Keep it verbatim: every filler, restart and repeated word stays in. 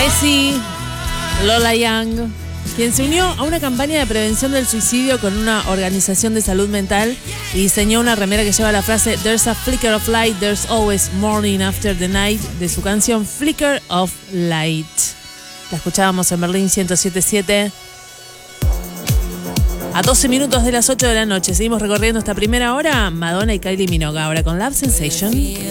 Messi, Lola Young, quien se unió a una campaña de prevención del suicidio con una organización de salud mental y diseñó una remera que lleva la frase "There's a flicker of light, there's always morning after the night", de su canción Flicker of Light. La escuchábamos en Berlín ciento siete punto siete. A doce minutos de las ocho de la noche. Seguimos recorriendo esta primera hora. Madonna y Kylie Minogue ahora con Love Sensation.